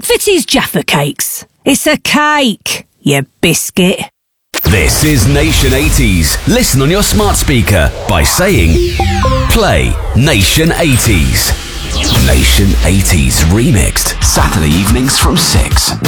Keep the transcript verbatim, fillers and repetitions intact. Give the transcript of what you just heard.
Fitzy's Jaffa Cakes. It's a cake, you biscuit. This is Nation eighties. Listen on your smart speaker by saying, play Nation eighties. Nation eighties Remixed. Saturday evenings from six.